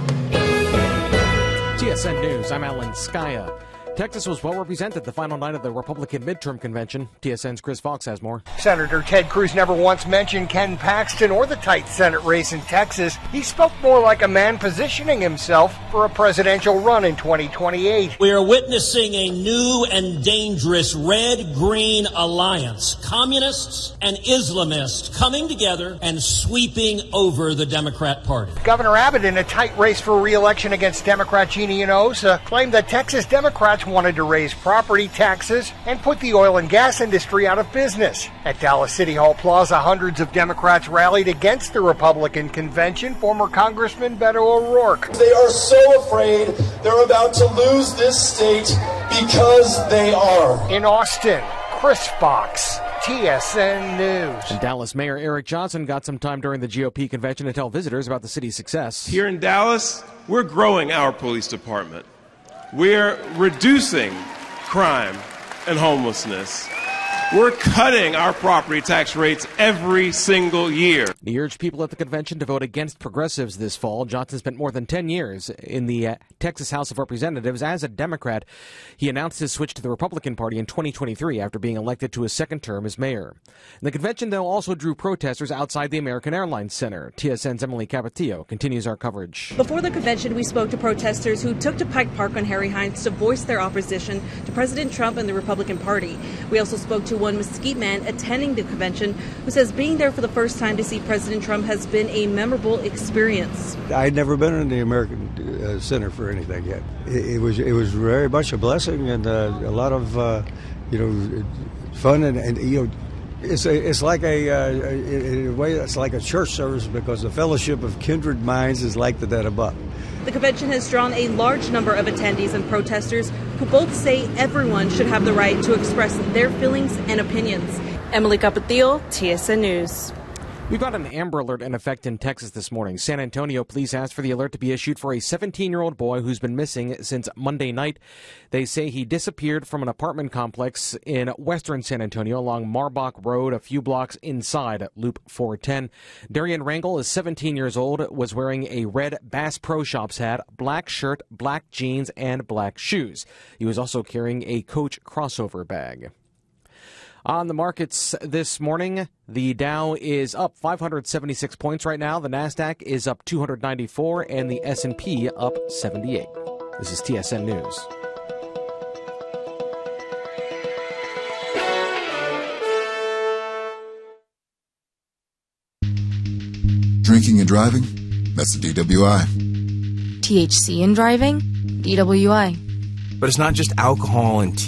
TSN News, I'm Alan Skaya. Texas was well represented the final night of the Republican midterm convention. TSN's Chris Fox has more. Senator Ted Cruz never once mentioned Ken Paxton or the tight Senate race in Texas. He spoke more like a man positioning himself for a presidential run in 2028. We are witnessing a new and dangerous red-green alliance. Communists and Islamists coming together and sweeping over the Democrat Party. Governor Abbott, in a tight race for re-election against Democrat Jeannie Enosa, claimed that Texas Democrats wanted to raise property taxes and put the oil and gas industry out of business. At Dallas City Hall Plaza, hundreds of Democrats rallied against the Republican convention. Former Congressman Beto O'Rourke. They are so afraid they're about to lose this state because they are. In Austin, Chris Fox, TSN News. And Dallas Mayor Eric Johnson got some time during the GOP convention to tell visitors about the city's success. Here in Dallas, we're growing our police department. We're reducing crime and homelessness. We're cutting our property tax rates every single year. He urged people at the convention to vote against progressives this fall. Johnson spent more than 10 years in the Texas House of Representatives as a Democrat. He announced his switch to the Republican Party in 2023 after being elected to his second term as mayor. The convention, though, also drew protesters outside the American Airlines Center. TSN's Emily Capetillo continues our coverage. Before the convention, we spoke to protesters who took to Pike Park on Harry Hines to voice their opposition to President Trump and the Republican Party. We also spoke to one Mesquite man attending the convention who says being there for the first time to see President Trump has been a memorable experience. I'd never been in the American Center for anything yet. It was very much a blessing and a lot of fun and it's like in a way it's like a church service because the fellowship of kindred minds is like that above. The convention has drawn a large number of attendees and protesters who both say everyone should have the right to express their feelings and opinions. Emily Capetillo, TSN News. We've got an Amber Alert in effect in Texas this morning. San Antonio police asked for the alert to be issued for a 17-year-old boy who's been missing since Monday night. They say he disappeared from an apartment complex in western San Antonio along Marbach Road, a few blocks inside Loop 410. Darian Rangel is 17 years old, was wearing a red Bass Pro Shops hat, black shirt, black jeans, and black shoes. He was also carrying a Coach crossover bag. On the markets this morning, the Dow is up 576 points right now. The Nasdaq is up 294 and the S&P up 78. This is TSN News. Drinking and driving? That's a DWI. THC in driving? DWI. But it's not just alcohol and